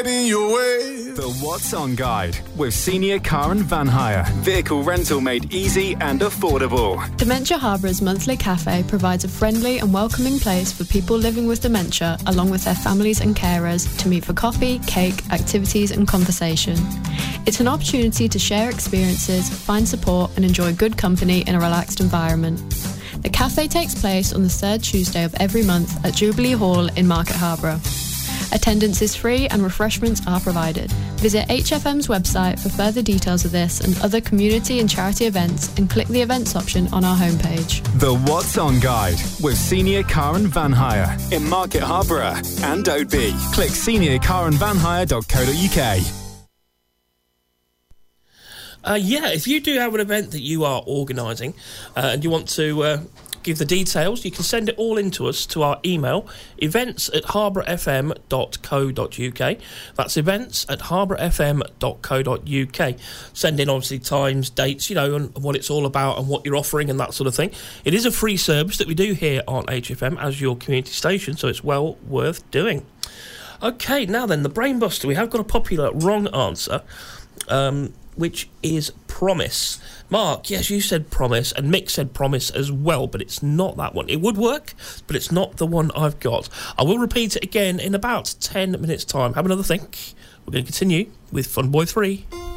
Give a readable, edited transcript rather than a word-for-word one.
The What's On Guide with Senior Car and Van Hire. Vehicle rental made easy and affordable. Dementia Harbour's monthly cafe provides a friendly and welcoming place for people living with dementia, along with their families and carers, to meet for coffee, cake, activities and conversation. It's an opportunity to share experiences, find support and enjoy good company in a relaxed environment. The cafe takes place on the third Tuesday of every month at Jubilee Hall in Market Harborough. Attendance is free and refreshments are provided. Visit HFM's website for further details of this and other community and charity events and click the events option on our homepage. The What's On Guide with Senior Car and Van Hire in Market Harborough and Oadby. Click seniorcarandvanhire.co.uk. If you do have an event that you are organising and you want to give the details, you can send it all in to us to our email, events@harbourfm.co.uk. That's events@harbourfm.co.uk. Send in, obviously, times, dates, and what it's all about and what you're offering and that sort of thing. It is a free service that we do here on HFM as your community station, so it's well worth doing. OK, now then, the Brain Buster. We have got a popular wrong answer, which is promise. Mark, yes, you said promise, and Mick said promise as well, but it's not that one. It would work, but it's not the one I've got. I will repeat it again in about 10 minutes' time. Have another think. We're going to continue with Fun Boy 3.